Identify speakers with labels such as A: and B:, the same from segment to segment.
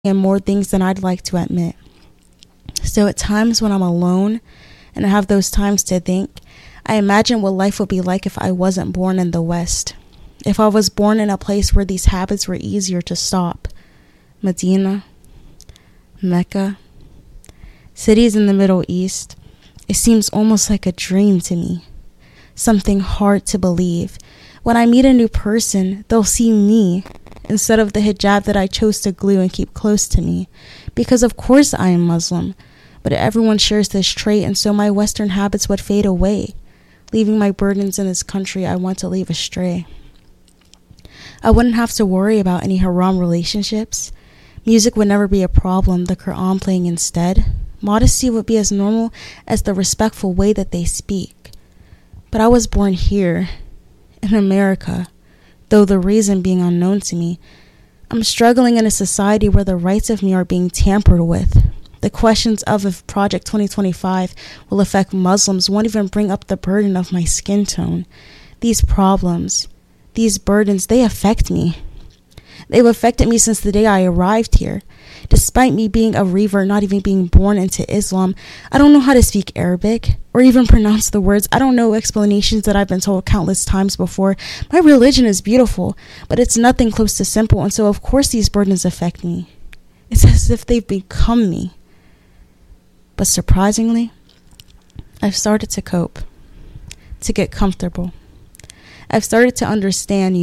A: and more things than I'd like to admit. So at times when I'm alone and I have those times to think, I imagine what life would be like if I wasn't born in the West. If I was born in a place where these habits were easier to stop. Medina, Mecca, cities in the Middle East. It seems almost like a dream to me. Something hard to believe. When I meet a new person, they'll see me instead of the hijab that I chose to glue and keep close to me. Because of course I am Muslim, but everyone shares this trait, and so my Western habits would fade away, leaving my burdens in this country I want to leave astray. I wouldn't have to worry about any haram relationships. Music would never be a problem, the Quran playing instead. Modesty would be as normal as the respectful way that they speak. But I was born here, in America, though the reason being unknown to me. I'm struggling in a society where the rights of me are being tampered with. The questions of if Project 2025 will affect Muslims won't even bring up the burden of my skin tone. These problems, these burdens, they affect me. They've affected me since the day I arrived here. Despite me being a revert, not even being born into Islam, I don't know how to speak Arabic or even pronounce the words. I don't know explanations that I've been told countless times before. My religion is beautiful, but it's nothing close to simple, and so of course these burdens affect me. It's as if they've become me. But surprisingly, I've started to cope, to get comfortable. I've started to understand,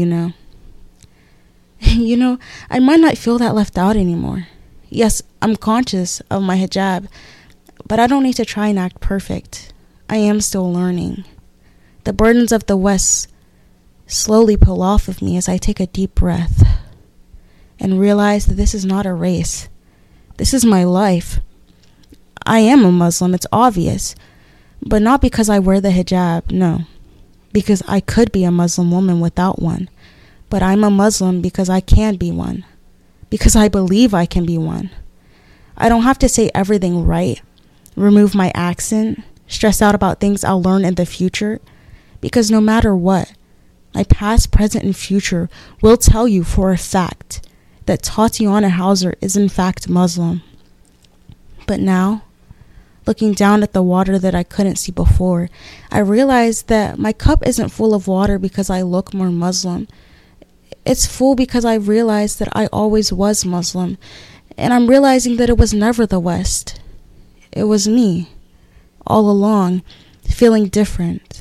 A: I might not feel that left out anymore. Yes, I'm conscious of my hijab, but I don't need to try and act perfect. I am still learning. The burdens of the West slowly pull off of me as I take a deep breath and realize that this is not a race. This is my life. I am a Muslim, it's obvious, but not because I wear the hijab, no. Because I could be a Muslim woman without one. But I'm a Muslim because I can be one. Because I believe I can be one. I don't have to say everything right, remove my accent, stress out about things I'll learn in the future. Because no matter what, my past, present, and future will tell you for a fact that Tatiana Hauser is in fact Muslim. But now, looking down at the water that I couldn't see before, I realized that my cup isn't full of water because I look more Muslim. It's full because I realized that I always was Muslim, and I'm realizing that it was never the West. It was me, all along, feeling different.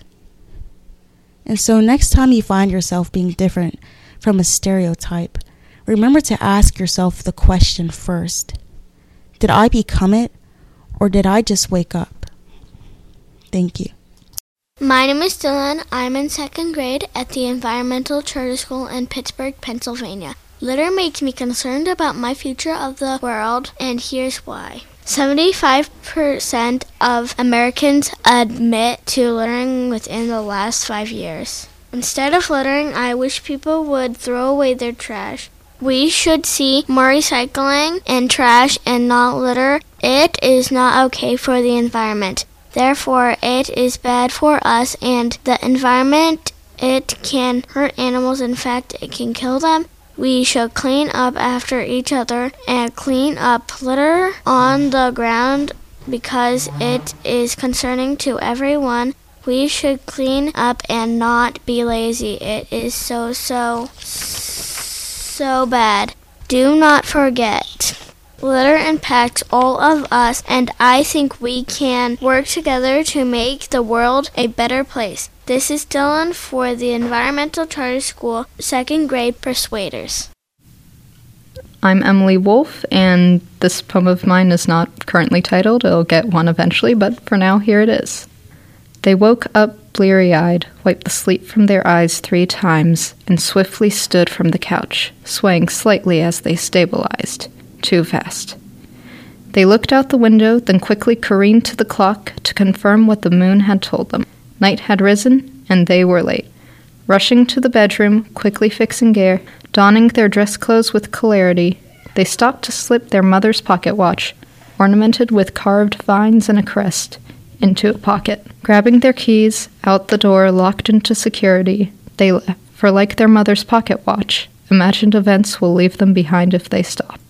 A: And so next time you find yourself being different from a stereotype, remember to ask yourself the question first. Did I become it, or did I just wake up? Thank you.
B: My name is Dylan. I'm in second grade at the Environmental Charter School in Pittsburgh, Pennsylvania. Litter makes me concerned about my future of the world, and here's why. 75% of Americans admit to littering within the last 5 years. Instead of littering, I wish people would throw away their trash. We should see more recycling and trash and not litter. It is not okay for the environment. Therefore, it is bad for us and the environment. It can hurt animals. In fact, it can kill them. We should clean up after each other and clean up litter on the ground because it is concerning to everyone. We should clean up and not be lazy. It is so bad. Do not forget. Litter impacts all of us, and I think we can work together to make the world a better place. This is Dylan for the Environmental Charter School, second grade Persuaders.
C: I'm Emily Wolf, and this poem of mine is not currently titled. It'll get one eventually, but for now, here it is. They woke up bleary-eyed, wiped the sleep from their eyes 3 times, and swiftly stood from the couch, swaying slightly as they stabilized. Too fast. They looked out the window, then quickly careened to the clock to confirm what the moon had told them. Night had risen, and they were late. Rushing to the bedroom, quickly fixing gear, donning their dress clothes with celerity, they stopped to slip their mother's pocket watch, ornamented with carved vines and a crest, into a pocket. Grabbing their keys, out the door, locked into security, they left. For like their mother's pocket watch, imagined events will leave them behind if they stop.